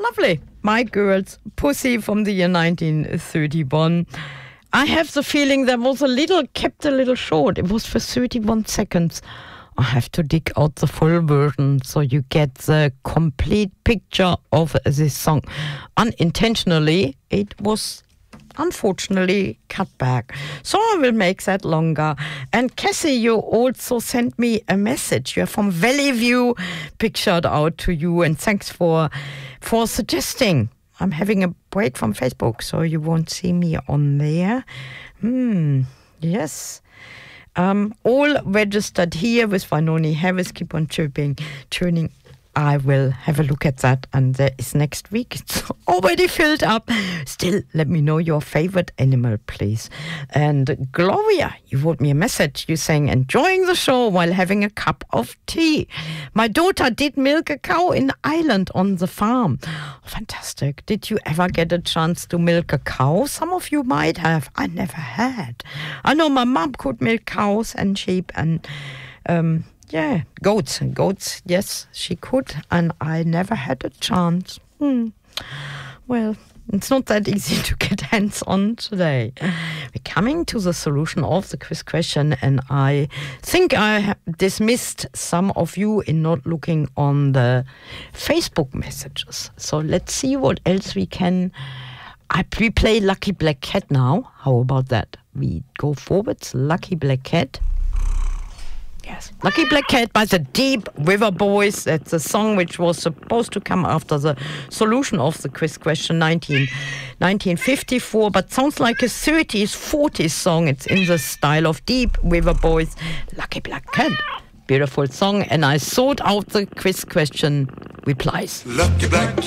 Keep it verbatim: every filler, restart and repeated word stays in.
lovely. My Girls, Pussy from the year nineteen thirty-one. I have the feeling that was a little, kept a little short. It was for thirty-one seconds. I have to dig out the full version so you get the complete picture of this song. Unintentionally, it was unfortunately cut back. So I will make that longer. And Cassie, you also sent me a message. You're from Valley View. Big shout out to you and thanks for for suggesting. I'm having a break from Facebook, so you won't see me on there. Hmm, yes. Um, all registered here with Vanoni Harris. Keep on chirping, tuning. I will have a look at that, and there is next week. It's already filled up. Still, let me know your favorite animal, please. And Gloria, you wrote me a message. You saying, enjoying the show while having a cup of tea. My daughter did milk a cow in Ireland on the farm. Oh, fantastic. Did you ever get a chance to milk a cow? Some of you might have. I never had. I know my mom could milk cows and sheep and... Um, Yeah, goats. Goats, yes, she could. And I never had a chance. Hmm. Well, it's not that easy to get hands on today. We're coming to the solution of the quiz question, and I think I dismissed some of you in not looking on the Facebook messages. So let's see what else we can... I, we play Lucky Black Cat now. How about that? We go forwards, Lucky Black Cat. Yes. Lucky Black Cat by the Deep River Boys. That's a song which was supposed to come after the solution of the quiz question nineteen fifty-four, but sounds like a thirties, forties song. It's in the style of Deep River Boys. Lucky Black Cat. Beautiful song, and I sought out the quiz question replies. Lucky Black